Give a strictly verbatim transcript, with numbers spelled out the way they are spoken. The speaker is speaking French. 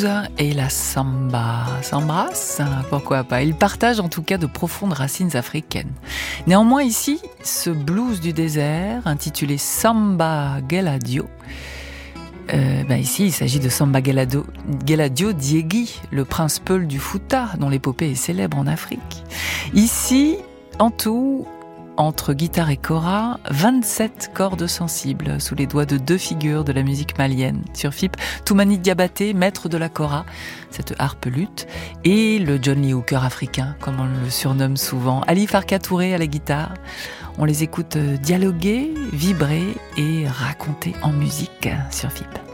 Et la samba s'embrasse, pourquoi pas. Ils partagent en tout cas de profondes racines africaines. Néanmoins ici, ce blues du désert, intitulé Samba Geladio, euh, ben ici il s'agit de Samba Geladio, Geladio Diegui, le prince Peul du Fouta, dont l'épopée est célèbre en Afrique. Ici, en tout, entre guitare et kora, vingt-sept cordes sensibles sous les doigts de deux figures de la musique malienne. Sur F I P, Toumani Diabaté, maître de la kora, cette harpe luth, et le John Lee Hooker africain, comme on le surnomme souvent, Ali Farka Touré à la guitare. On les écoute dialoguer, vibrer et raconter en musique sur F I P.